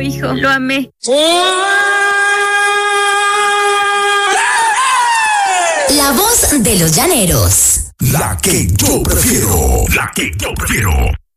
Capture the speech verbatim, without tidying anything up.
hijo. Lo amé. La voz de los llaneros. La que yo prefiero. La que yo prefiero.